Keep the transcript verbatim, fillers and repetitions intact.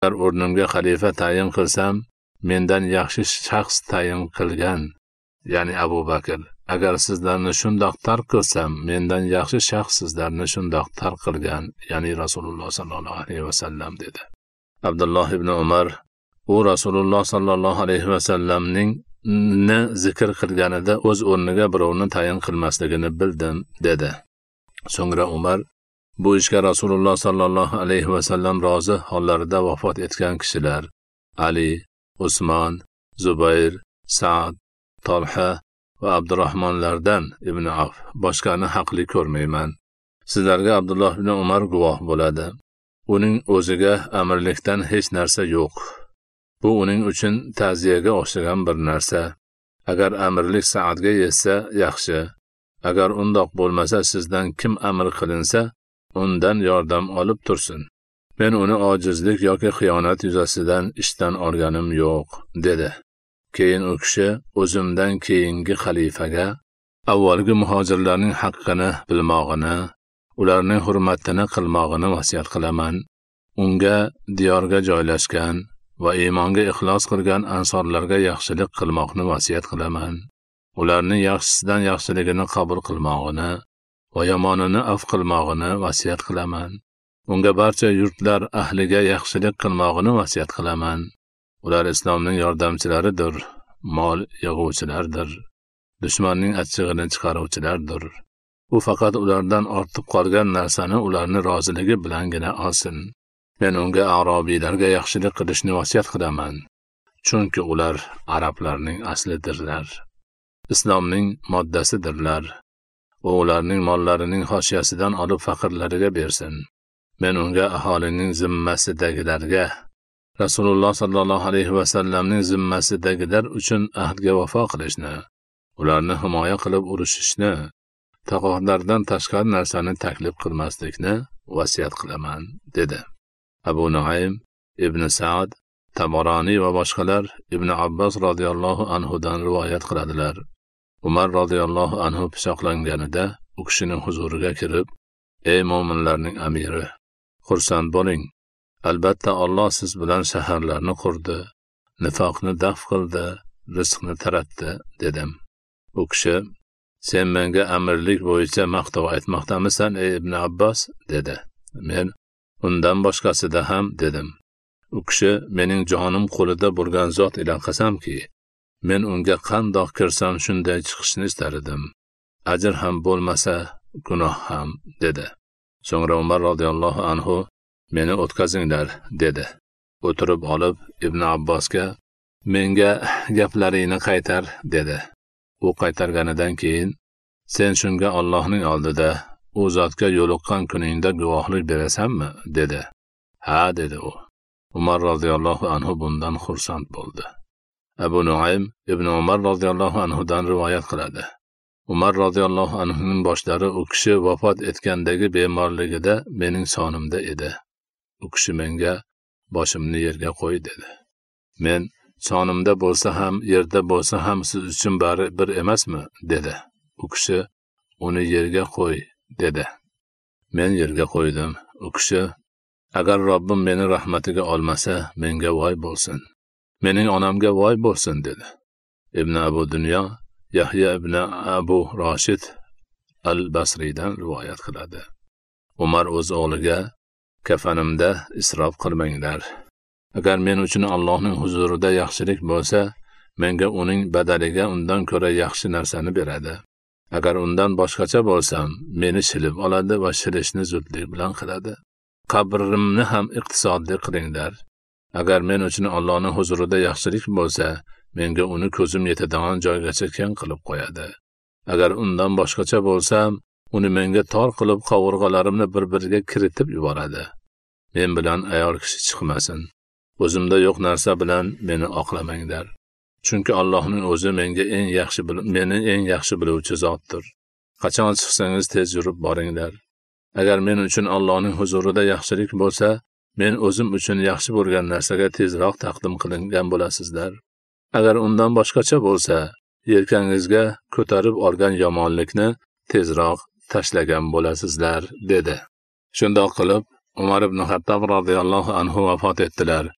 agar o'rnimga xalifa tayin qilsam, mendan yaxshi shaxs tayin qilgan, ya'ni Abu Bakr. Agar sizlarni shundoq tark qilsam, mendan yaxshi shaxs sizlarni shundoq tark qilgan, ya'ni Rasululloh sallallohu alayhi vasallam dedi. Abdulloh ibn Umar u Rasululloh sallallohu alayhi vasallamning ni zikr qilganida o'z o'rniga birovni tayin qilmasligini bildim dedi. So'ngra Umar bu ishga Rasululloh sallallohu alayhi vasallam rozi hollarida vafot etgan kishilar Ali, Usmon, Zubayr, Sa'd, Talha va Abdurrahmonlardan ibn Avf boshqani haqli ko'rmayman. Sizlarga Abdulloh ibn Umar guvoh bo'ladi. Uning o'ziga amirlikdan hech narsa yo'q. Bu uning uchun ta'ziyaga o'xshagan bir narsa. Agar amirlik Sa'dga yetsa yaxshi. Agar undoq bo'lmasa, sizdan kim amir qilinsa, undan yordam olib tursin. Men uni ojizlik yoki xiyonat yuzasidan ishdan olganim yo'q, dedi. Keyin u kishi o'zimdan keyingi xalifaga avvalgi muhojirlarning haqqini bilmog'ini, ularning hurmatini qilmog'ini vasiyat qilaman. Unga diyorga joylashgan va iymonga ixlos qilgan ansorlarga yaxshilik qilmoqni vasiyat qilaman. Ularning yaxshisidan yaxshiligini qabul qilmog'ini va yomonini af qilmog'ini vasiyat qilaman. Unga barcha yurtlar ahliga yaxshilik qilmog'ini vasiyat qilaman. Ular islomning yordamchilaridir, mol yig'uvchilardir, dushmanning achchig'ini chiqaruvchilardir. U faqat ulardan ortib qolgan narsani ularni roziligi bilangina olsin. Men unga arabiylarga yaxshilik qilishni vasiyat qilaman, chunki ular arablarning aslidirlar. Islomning moddasidirlar. U ularning mollarining xoshiyasidan olib faqirlariga bersin. Men unga aholining zimmasidagilarga, Rasululloh sallallohu alayhi vasallamning zimmasidagilar uchun ahdga vafo qilishni, ularni himoya qilib urushishni, taqodardan tashqari narsani taklif qilmaslikni vasiyat qilaman, dedi. Abu Nuaym, Ibn Sa'd, Tabarani va boshqalar Ibn Abbos radhiyallohu anhu dan rivoyat qiladilar. Umar radhiyallohu anhu pichoqlanganida u kishining huzuriga kirib, "Ey mo'minlarning amiri, xursand bo'ling. Albatta Alloh siz bilan shaharlarni qurdi, nifoqni daf qildi, rizqni taratdi", dedim. U kishi, "Sen menga amirlik bo'yicha maqtov aytmoqdamisan, ey Ibn Abbos?" dedi. Men, "Undan boshqasida ham", dedim. U kishi, "Mening jonim qo'lida bo'lgan zot ila qasamki, men unga qandoq kirsam shunday chiqishni istardim. Ajr ham bo'lmasa, gunoh ham", dedi. So'ngra Umar radhiyallohu anhu, "Meni o'tkazinglar", dedi. O'tirib olib Ibn Abbosga, "Menga gaplaringni qaytar", dedi. U qaytarganidan keyin, "Sen shunga Allohning oldida u zotga yo'liqqan kuningda guvohlik berasanmi?" dedi. "Ha", dedi u. Umar radhiyallohu anhu bundan xursand bo'ldi. Abu Nuaym Ibn Umar radhiyallohu anhu dan rivoyat qiladi. Umar radhiyallohu anhuning boshlari u kishi vafot etgandagi bemorligida mening sonimda edi. U kishi menga boshimni yerga qo'y, dedi. Men, "Sonimda bo'lsa ham, yerda bo'lsa ham siz uchun bari bir emasmi?" dedi. U kishi, "Uni yerga qo'y", dedi. Men yerga qo'ydim. U kishi, "Agar Robbim meni rahmatiga olmasa, menga voy bo'lsin. Mening onamga voy bo'lsin", dedi. Ibn Abu Dunyo Yahya ibn Abu Rashid al-Basridan rivoyat qiladi. Umar o'z o'g'liga, "Kafanimda isrof qilmanglar. Agar men uchun Allohning huzurida yaxshilik bo'lsa, menga uning badaliga undan ko'ra yaxshi narsani beradi. Agar undan boshqacha bo'lsam, meni shilib oladi va shilishni zudlik bilan qiladi. Qabrimni ham iqtisodli qilinglar. Agar men uchun Allohning huzurida yaxshilik bo'lsa, menga uni ko'zim yetadigan joygacha keng qilib qo'yadi. Agar undan boshqacha bo'lsam, uni menga tor qilib qovurg'alarimni bir-biriga kiritib yuboradi. Men bilan ayol kishi chiqmasin. O'zimda yo'q narsa bilan meni oqlamanglar. Chunki Allohning o'zi menga eng yaxshi meni eng yaxshi biluvchi zotdir. Qachon chiqsangiz tez yurib boringlar. Agar men uchun Allohning huzurida yaxshilik bo'lsa, men o'zim uchun yaxshi bo'lgan narsaga tezroq taqdim qilingan bo'lasizlar. Agar undan boshqacha bo'lsa, yelkangizga ko'tarib olgan yomonlikni tezroq tashlagan bo'lasizlar", dedi. Shundoq qilib, Umar ibn Xattob radhiyallohu anhu vafot etdilar.